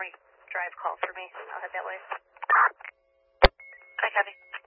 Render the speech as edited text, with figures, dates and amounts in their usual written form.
Army Drive call for me. I'll head that way. Hi, copy.